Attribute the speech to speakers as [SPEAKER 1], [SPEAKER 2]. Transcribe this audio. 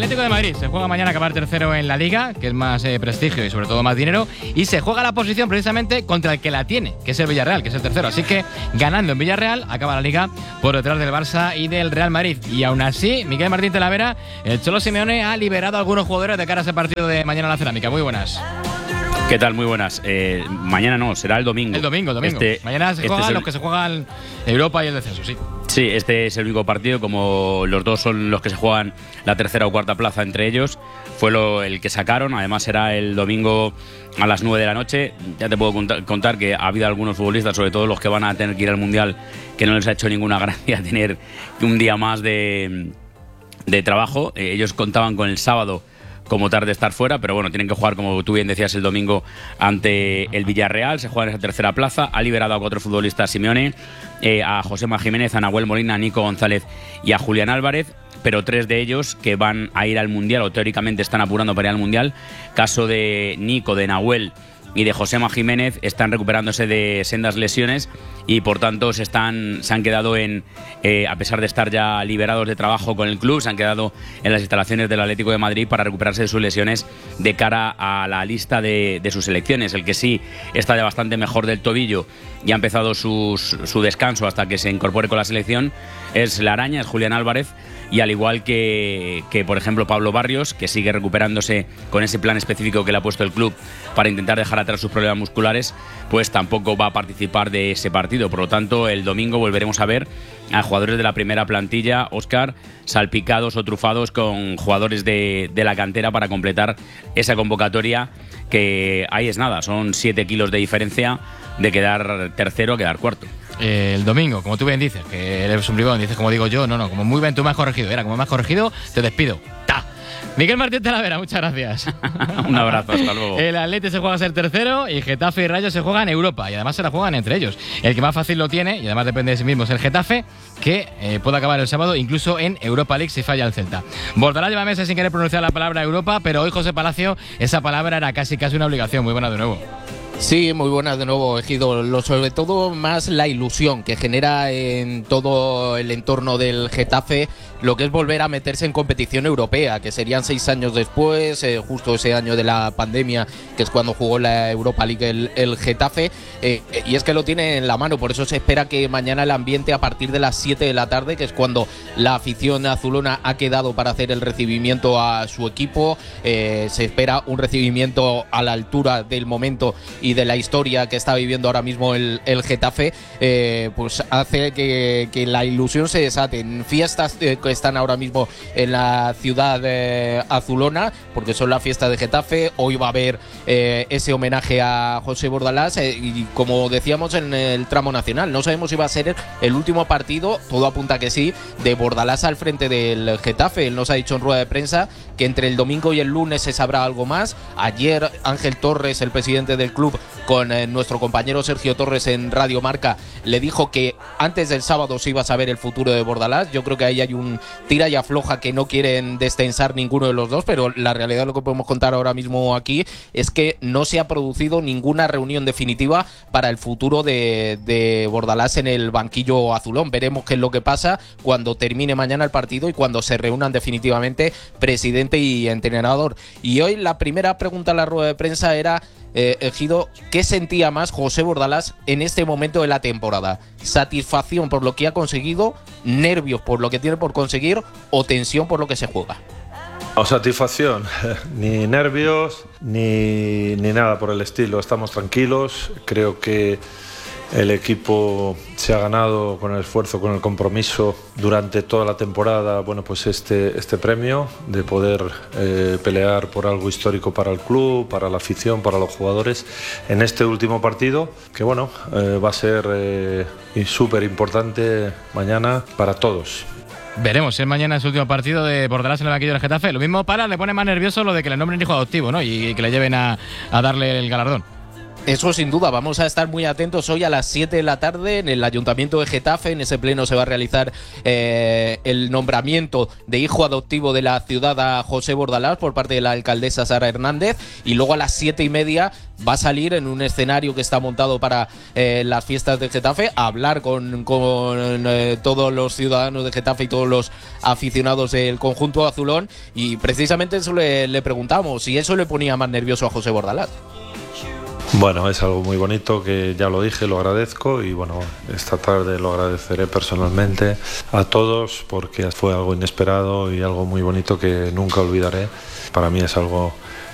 [SPEAKER 1] Atlético de Madrid se juega mañana a acabar tercero en la Liga, que es más prestigio y sobre todo más dinero, y se juega la posición precisamente contra el que la tiene, que es el Villarreal, que es el tercero. Así que ganando en Villarreal acaba la Liga por detrás del Barça y del Real Madrid. Y aún así, Miguel Martín Talavera, el Cholo Simeone ha liberado a algunos jugadores de cara a ese partido de mañana en la Cerámica. Muy buenas.
[SPEAKER 2] ¿Qué tal? Muy buenas. Mañana no, será el domingo.
[SPEAKER 1] El domingo. Mañana se juegan los que se juegan Europa y el descenso, sí.
[SPEAKER 2] Sí, este es el único partido, como los dos son los que se juegan la tercera o cuarta plaza entre ellos. Fue el que sacaron, además será el domingo a las 9 de la noche. Ya te puedo contar que ha habido algunos futbolistas, sobre todo los que van a tener que ir al Mundial, que no les ha hecho ninguna gracia tener un día más de trabajo. Ellos contaban con el sábado como tarde estar fuera, pero bueno, tienen que jugar, como tú bien decías, el domingo ante el Villarreal. Se juega en esa tercera plaza. Ha liberado a 4 futbolistas Simeone, a Josema Jiménez, a Nahuel Molina, a Nico González y a Julián Álvarez, pero 3 de ellos que van a ir al Mundial o teóricamente están apurando para ir al Mundial. Caso de Nico, de Nahuel y de Josema Jiménez, están recuperándose de sendas lesiones y por tanto se han quedado a pesar de estar ya liberados de trabajo con el club, se han quedado en las instalaciones del Atlético de Madrid para recuperarse de sus lesiones de cara a la lista de sus selecciones. El que sí está ya bastante mejor del tobillo y ha empezado su descanso hasta que se incorpore con la selección es la araña, es Julián Álvarez. Y al igual que, por ejemplo, Pablo Barrios, que sigue recuperándose con ese plan específico que le ha puesto el club para intentar dejar atrás sus problemas musculares, pues tampoco va a participar de ese partido. Por lo tanto, el domingo volveremos a ver a jugadores de la primera plantilla, Óscar, salpicados o trufados con jugadores de la cantera para completar esa convocatoria, que ahí es nada, son 7 kilos de diferencia de quedar tercero a quedar cuarto.
[SPEAKER 1] El domingo, como tú bien dices, que eres un bribón, dices como digo yo, no, como muy bien tú me has corregido, como me has corregido, te despido. ¡Ta! Miguel Martín Talavera, muchas gracias.
[SPEAKER 2] Un abrazo, hasta luego.
[SPEAKER 1] El Atleti se juega a ser tercero y Getafe y Rayo se juegan en Europa y además se la juegan entre ellos. El que más fácil lo tiene y además depende de sí mismo es el Getafe, que puede acabar el sábado incluso en Europa League si falla el Celta. Bordalás lleva meses sin querer pronunciar la palabra Europa, pero hoy José Palacio, esa palabra era casi una obligación. Muy buena de nuevo.
[SPEAKER 3] Sí, muy buenas de nuevo, Ejido. Sobre todo más la ilusión que genera en todo el entorno del Getafe lo que es volver a meterse en competición europea, que serían 6 años después, justo ese año de la pandemia, que es cuando jugó la Europa League el Getafe, y es que lo tiene en la mano. Por eso se espera que mañana el ambiente a partir de las 7 de la tarde, que es cuando la afición azulona ha quedado para hacer el recibimiento a su equipo, se espera un recibimiento a la altura del momento y de la historia que está viviendo ahora mismo el Getafe, pues hace que la ilusión se desate en fiestas que están ahora mismo en la ciudad azulona, porque son las fiestas de Getafe. Hoy va a haber ese homenaje a José Bordalás, y como decíamos en el tramo nacional, no sabemos si va a ser el último partido, todo apunta que sí, de Bordalás al frente del Getafe. Él nos ha dicho en rueda de prensa que entre el domingo y el lunes se sabrá algo más. Ayer Ángel Torres, el presidente del club, con nuestro compañero Sergio Torres en Radio Marca, le dijo que antes del sábado se iba a saber el futuro de Bordalás. Yo creo que ahí hay un tira y afloja que no quieren destensar ninguno de los dos, pero la realidad, lo que podemos contar ahora mismo aquí, es que no se ha producido ninguna reunión definitiva para el futuro de Bordalás en el banquillo azulón. Veremos qué es lo que pasa cuando termine mañana el partido y cuando se reúnan definitivamente presidente y entrenador. Y hoy la primera pregunta en la rueda de prensa era, Ejido, ¿qué sentía más José Bordalás en este momento de la temporada? ¿Satisfacción por lo que ha conseguido, nervios por lo que tiene por conseguir o tensión por lo que se juega?
[SPEAKER 4] No, satisfacción, ni nervios ni nada por el estilo. Estamos tranquilos, creo que el equipo se ha ganado con el esfuerzo, con el compromiso durante toda la temporada, bueno, pues este premio de poder pelear por algo histórico para el club, para la afición, para los jugadores en este último partido, que bueno, va a ser súper importante mañana para todos.
[SPEAKER 1] Veremos si mañana es el último partido de Bordalás en el banquillo del Getafe. Lo mismo le pone más nervioso lo de que le nombren hijo adoptivo, ¿no? Y que le lleven a darle el galardón.
[SPEAKER 3] Eso sin duda, vamos a estar muy atentos hoy a las 7 de la tarde en el Ayuntamiento de Getafe. En ese pleno se va a realizar el nombramiento de hijo adoptivo de la ciudad a José Bordalás por parte de la alcaldesa Sara Hernández, y luego a las 7:30 va a salir en un escenario que está montado para las fiestas de Getafe a hablar con todos los ciudadanos de Getafe y todos los aficionados del conjunto azulón, y precisamente eso le preguntamos si eso le ponía más nervioso a José Bordalás.
[SPEAKER 4] Bueno, es algo muy bonito que ya lo dije, lo agradezco, y bueno, esta tarde lo agradeceré personalmente a todos porque fue algo inesperado y algo muy bonito que nunca olvidaré. Para mí es algo